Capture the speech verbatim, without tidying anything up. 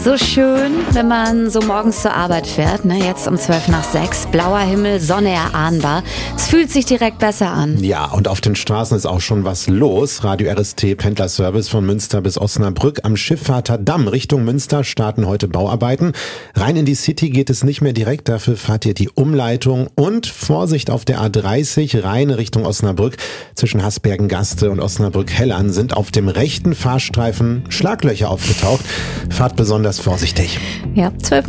So schön, wenn man so morgens zur Arbeit fährt, ne? Jetzt um zwölf nach sechs, blauer Himmel, Sonne erahnbar. Es fühlt sich direkt besser an. Ja, und auf den Straßen ist auch schon was los. Radio R S T Pendlerservice von Münster bis Osnabrück. Am Schifffahrter Damm Richtung Münster starten heute Bauarbeiten. Rein in die City geht es nicht mehr direkt, dafür fahrt ihr die Umleitung. Und Vorsicht auf der A dreißig, rein Richtung Osnabrück. Zwischen Hasbergen-Gaste und Osnabrück-Hellern sind auf dem rechten Fahrstreifen Schlaglöcher aufgetaucht. Fahrt besonders vorsichtig. Ja, zwölf